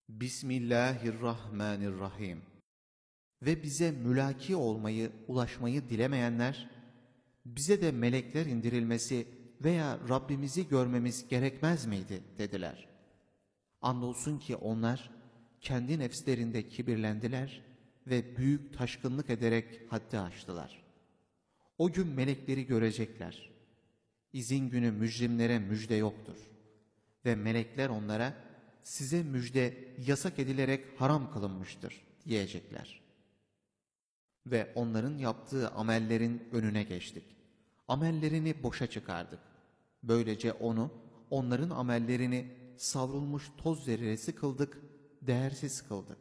Bismillahirrahmanirrahim. Ve bize mülaki olmayı, ulaşmayı dilemeyenler, bize de melekler indirilmesi veya Rabbimizi görmemiz gerekmez miydi dediler. Andolsun ki onlar kendi nefslerinde kibirlendiler ve büyük taşkınlık ederek haddi aştılar. O gün melekleri görecekler. İzin günü mücrimlere müjde yoktur. Ve melekler onlara, size müjde yasak edilerek haram kılınmıştır diyecekler. Ve onların yaptığı amellerin önüne geçtik. Amellerini boşa çıkardık. Böylece onu, onların amellerini savrulmuş toz zerresi kıldık, değersiz kıldık.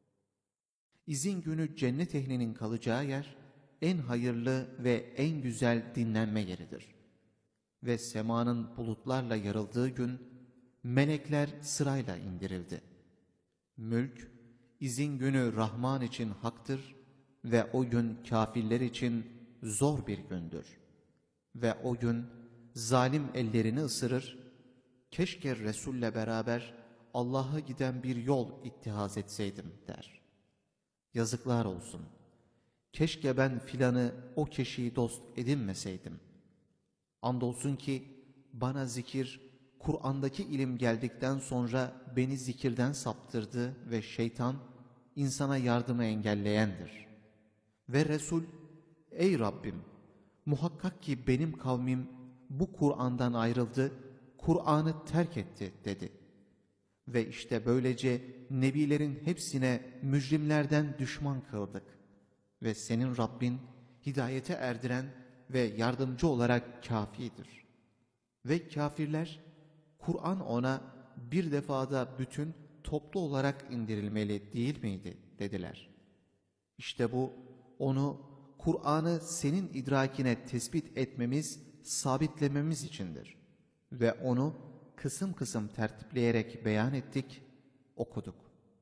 İzin günü cennet ehlinin kalacağı yer, en hayırlı ve en güzel dinlenme yeridir. Ve semanın bulutlarla yarıldığı gün, melekler sırayla indirildi. Mülk, izin günü Rahman için haktır ve o gün kâfirler için zor bir gündür. Ve o gün zalim ellerini ısırır, keşke Resul'le beraber Allah'a giden bir yol ittihaz etseydim der. Yazıklar olsun, keşke ben filanı o kişiyi dost edinmeseydim. Andolsun ki bana zikir, Kur'an'daki ilim geldikten sonra beni zikirden saptırdı ve şeytan insana yardımı engelleyendir. Ve Resul, ey Rabbim, muhakkak ki benim kavmim bu Kur'an'dan ayrıldı, Kur'an'ı terk etti dedi. Ve işte böylece nebilerin hepsine mücrimlerden düşman kıldık. Ve senin Rabbin hidayete erdiren ve yardımcı olarak kâfidir. Ve kâfirler, Kur'an ona bir defada bütün toplu olarak indirilmeli değil miydi dediler. İşte bu onu, Kur'an'ı senin idrakine tespit etmemiz, sabitlememiz içindir. Ve onu kısım kısım tertipleyerek beyan ettik, okuduk.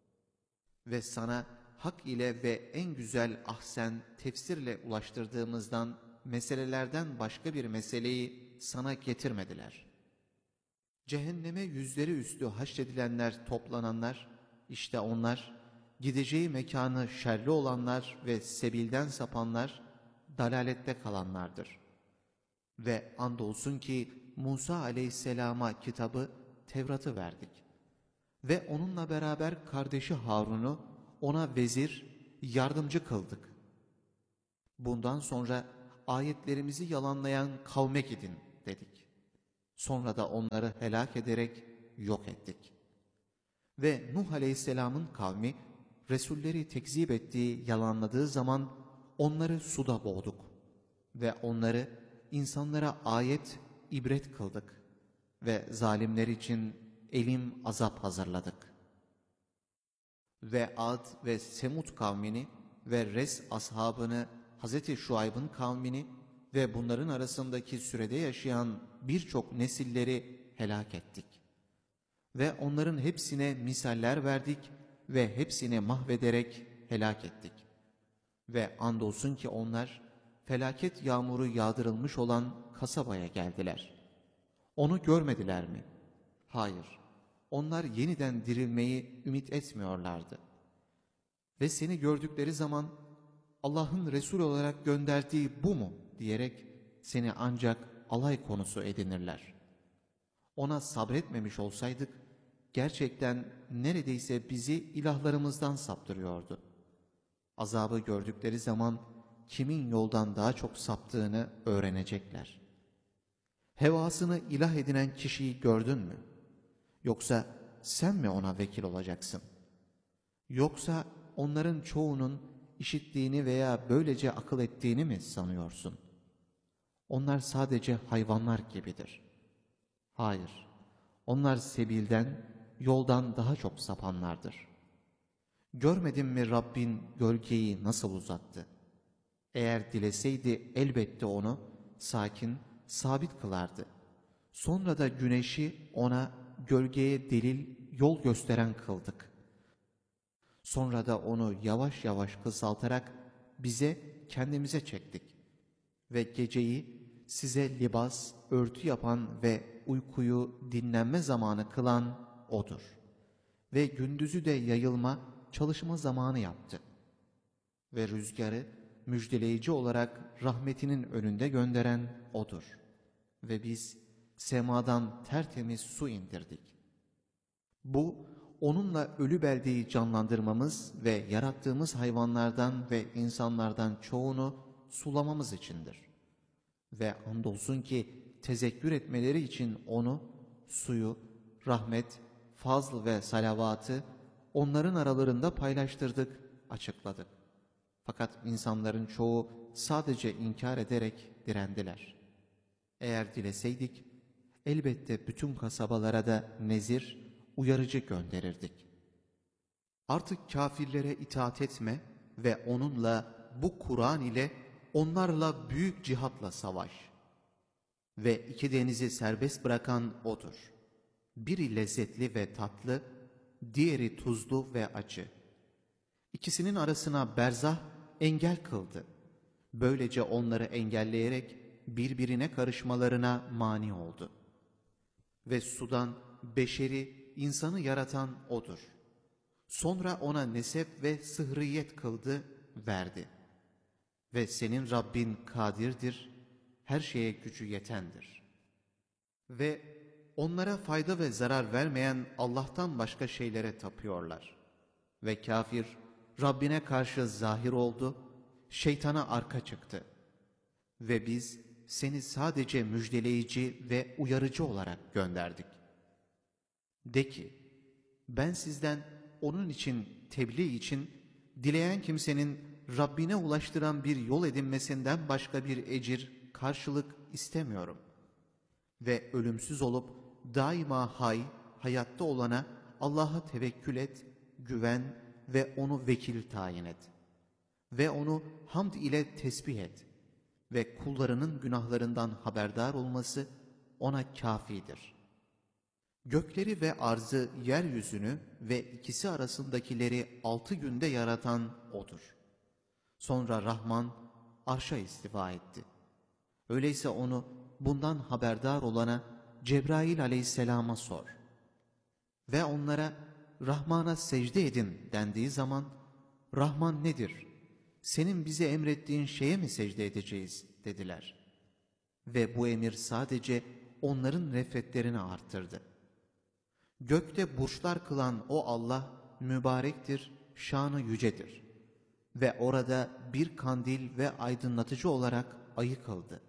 Ve sana hak ile ve en güzel ahsen tefsirle ulaştırdığımızdan meselelerden başka bir meseleyi sana getirmediler. Cehenneme yüzleri üstü haşredilenler, toplananlar, işte onlar, gideceği mekanı şerli olanlar ve sebilden sapanlar, dalalette kalanlardır. Ve andolsun ki Musa aleyhisselama kitabı, Tevrat'ı verdik. Ve onunla beraber kardeşi Harun'u ona vezir, yardımcı kıldık. Bundan sonra ayetlerimizi yalanlayan kavme gidin dedik. Sonra da onları helak ederek yok ettik. Ve Nuh Aleyhisselam'ın kavmi, Resulleri tekzip ettiği, yalanladığı zaman onları suda boğduk. Ve onları insanlara ayet, ibret kıldık. Ve zalimler için elim azap hazırladık. Ve Ad ve Semud kavmini ve Res ashabını, Hazreti Şuayb'ın kavmini ve bunların arasındaki sürede yaşayan birçok nesilleri helak ettik. Ve onların hepsine misaller verdik ve hepsini mahvederek helak ettik. Ve andolsun ki onlar felaket yağmuru yağdırılmış olan kasabaya geldiler. Onu görmediler mi? Hayır. Onlar yeniden dirilmeyi ümit etmiyorlardı. Ve seni gördükleri zaman Allah'ın Resul olarak gönderdiği bu mu diyerek seni ancak alay konusu edinirler. Ona sabretmemiş olsaydık gerçekten neredeyse bizi ilahlarımızdan saptırıyordu. Azabı gördükleri zaman kimin yoldan daha çok saptığını öğrenecekler. Hevasını ilah edinen kişiyi gördün mü? Yoksa sen mi ona vekil olacaksın? Yoksa onların çoğunun işittiğini veya böylece akıl ettiğini mi sanıyorsun? Onlar sadece hayvanlar gibidir. Hayır, onlar sebilden, yoldan daha çok sapanlardır. Görmedin mi Rabbin gölgeyi nasıl uzattı? Eğer dileseydi elbette onu sakin, sabit kılardı. Sonra da güneşi ona gölgeye delil, yol gösteren kıldık. Sonra da onu yavaş yavaş kısaltarak bize, kendimize çektik. Ve geceyi size libas, örtü yapan ve uykuyu dinlenme zamanı kılan O'dur. ve gündüzü de yayılma, çalışma zamanı yaptı. Ve rüzgarı müjdeleyici olarak rahmetinin önünde gönderen O'dur. Ve biz semadan tertemiz su indirdik. Bu, onunla ölü beldeyi canlandırmamız ve yarattığımız hayvanlardan ve insanlardan çoğunu sulamamız içindir. Ve andolsun ki tezekkür etmeleri için onu, suyu, rahmet, fazl ve salavatı onların aralarında paylaştırdık, açıkladık. Fakat insanların çoğu sadece inkar ederek direndiler. Eğer dileseydik, elbette bütün kasabalara da nezir, uyarıcı gönderirdik. Artık kâfirlere itaat etme ve onunla, bu Kur'an ile onlarla büyük cihatla savaş. Ve iki denizi serbest bırakan O'dur. Biri lezzetli ve tatlı, diğeri tuzlu ve acı. İkisinin arasına berzah engel kıldı. Böylece onları engelleyerek birbirine karışmalarına mani oldu. Ve sudan beşeri, insanı yaratan O'dur. Sonra ona nesep ve sıhriyet kıldı, verdi. Ve senin Rabbin kadirdir, her şeye gücü yetendir. Ve onlara fayda ve zarar vermeyen Allah'tan başka şeylere tapıyorlar. Ve kafir Rabbine karşı zahir oldu, şeytana arka çıktı. Ve biz seni sadece müjdeleyici ve uyarıcı olarak gönderdik. De ki, ben sizden onun için, tebliğ için, dileyen kimsenin Rabbine ulaştıran bir yol edinmesinden başka bir ecir, karşılık istemiyorum. Ve ölümsüz olup daima hayatta olana Allah'a tevekkül et, güven ve onu vekil tayin et. Ve onu hamd ile tesbih et. Ve kullarının günahlarından haberdar olması ona kâfidir. Gökleri ve arzı, yeryüzünü ve ikisi arasındakileri 6 günde yaratan O'dur. Sonra Rahman arşa istiva etti. Öyleyse onu bundan haberdar olana Cebrail aleyhisselama sor. Ve onlara Rahman'a secde edin dendiği zaman, Rahman nedir? Senin bize emrettiğin şeye mi secde edeceğiz dediler. Ve bu emir sadece onların nefretlerini arttırdı. Gökte burçlar kılan o Allah mübarektir, şanı yücedir. Ve orada bir kandil ve aydınlatıcı olarak ayı kıldı.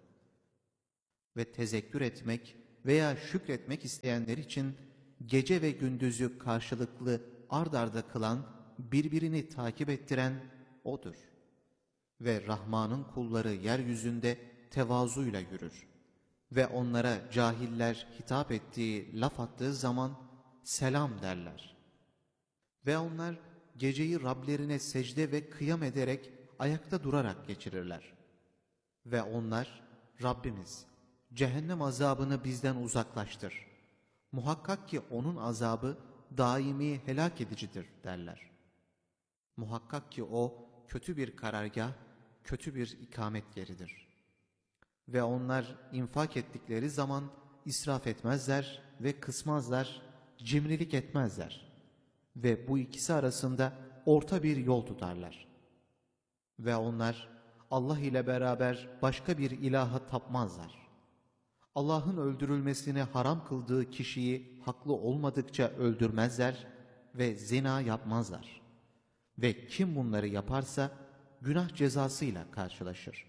Ve tezekkür etmek veya şükretmek isteyenler için gece ve gündüzü karşılıklı ard arda kılan, birbirini takip ettiren O'dur. Ve Rahman'ın kulları yeryüzünde tevazuyla yürür. Ve onlara cahiller hitap ettiği, laf attığı zaman selam derler. Ve onlar geceyi Rablerine secde ve kıyam ederek ayakta durarak geçirirler. Ve onlar, Rabbimiz, cehennem azabını bizden uzaklaştır. Muhakkak ki onun azabı daimi helak edicidir derler. Muhakkak ki o kötü bir karargah, kötü bir ikamet yeridir. Ve onlar infak ettikleri zaman israf etmezler ve kısmazlar, cimrilik etmezler. Ve bu ikisi arasında orta bir yol tutarlar. Ve onlar Allah ile beraber başka bir ilaha tapmazlar. Allah'ın öldürülmesini haram kıldığı kişiyi haklı olmadıkça öldürmezler ve zina yapmazlar. Ve kim bunları yaparsa günah cezasıyla karşılaşır.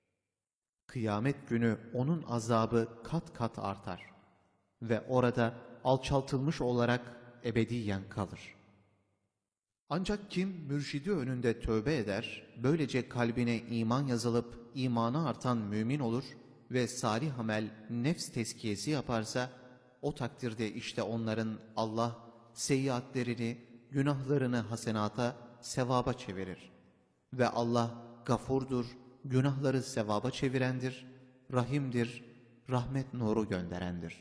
Kıyamet günü onun azabı kat kat artar ve orada alçaltılmış olarak ebediyen kalır. Ancak kim mürşidi önünde tövbe eder, böylece kalbine iman yazılıp imanı artan mümin olur ve salih amel, nefs tezkiyesi yaparsa, o takdirde işte onların Allah seyyiatlerini, günahlarını hasenata, sevaba çevirir. Ve Allah gafurdur, günahları sevaba çevirendir, rahimdir, rahmet nuru gönderendir.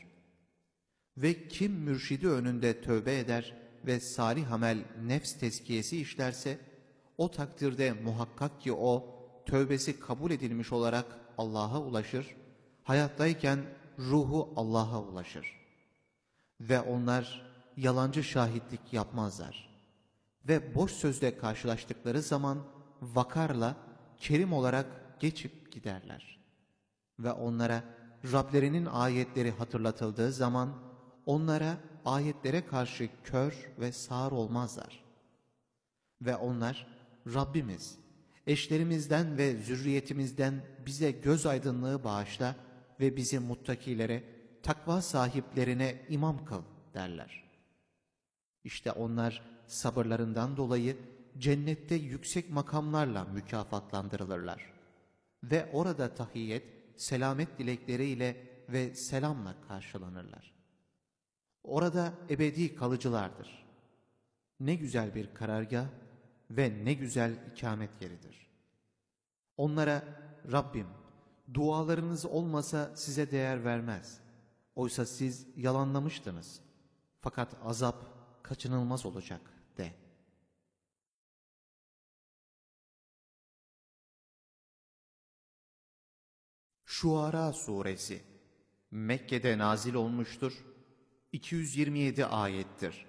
Ve kim mürşidi önünde tövbe eder ve salih amel, nefs tezkiyesi işlerse, o takdirde muhakkak ki o, tövbesi kabul edilmiş olarak Allah'a ulaşır, hayattayken ruhu Allah'a ulaşır. Ve onlar yalancı şahitlik yapmazlar. Ve boş sözle karşılaştıkları zaman vakarla, kerim olarak geçip giderler. Ve onlara Rablerinin ayetleri hatırlatıldığı zaman onlara ayetlere karşı kör ve sağır olmazlar. Ve onlar, Rabbimiz, eşlerimizden ve zürriyetimizden bize göz aydınlığı bağışla ve bizi muttakilere, takva sahiplerine imam kıl derler. İşte onlar sabırlarından dolayı cennette yüksek makamlarla mükafatlandırılırlar. Ve orada tahiyyet, selamet dilekleriyle ve selamla karşılanırlar. Orada ebedi kalıcılardır. Ne güzel bir karargah ve ne güzel ikamet yeridir. Onlara Rabbim, dualarınız olmasa size değer vermez. Oysa siz yalanlamıştınız. Fakat azap kaçınılmaz olacak de. Şuara Suresi Mekke'de nazil olmuştur. 227 ayettir.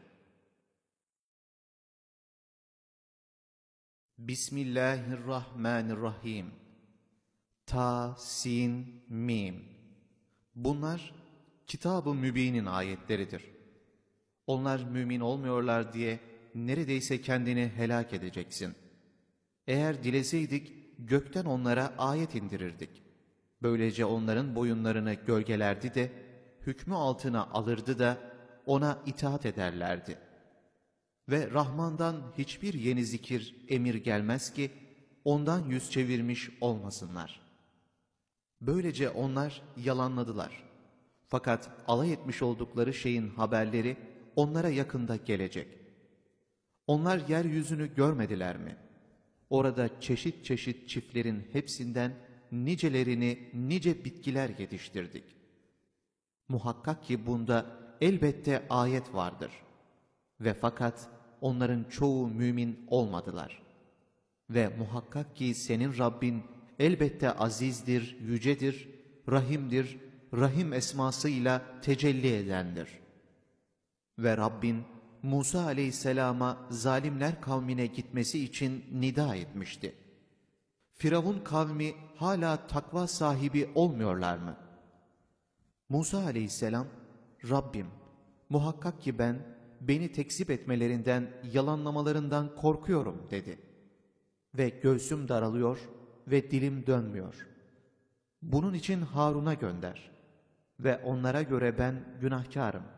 Bismillahirrahmanirrahim. Ta, sin, mim. Bunlar Kitab-ı Mübin'in ayetleridir. Onlar mümin olmuyorlar diye neredeyse kendini helak edeceksin. Eğer dileseydik gökten onlara ayet indirirdik. Böylece onların boyunlarını gölgelerdi de hükmü altına alırdı da ona itaat ederlerdi. Ve Rahman'dan hiçbir yeni zikir, emir gelmez ki ondan yüz çevirmiş olmasınlar. Böylece onlar yalanladılar. Fakat alay etmiş oldukları şeyin haberleri onlara yakında gelecek. Onlar yeryüzünü görmediler mi? Orada çeşit çeşit çiftlerin hepsinden nicelerini nice bitkiler yetiştirdik. Muhakkak ki bunda elbette ayet vardır. Ve fakat onların çoğu mümin olmadılar. Ve muhakkak ki senin Rabbin elbette azizdir, yücedir, rahimdir, rahim esmasıyla tecelli edendir. Ve Rabbin Musa aleyhisselama zalimler kavmine gitmesi için nida etmişti. Firavun kavmi hala takva sahibi olmuyorlar mı? Musa aleyhisselam, Rabbim muhakkak ki ben beni tekzip etmelerinden, yalanlamalarından korkuyorum dedi. Ve göğsüm daralıyor ve dilim dönmüyor. Bunun için Harun'a gönder ve onlara göre ben günahkarım.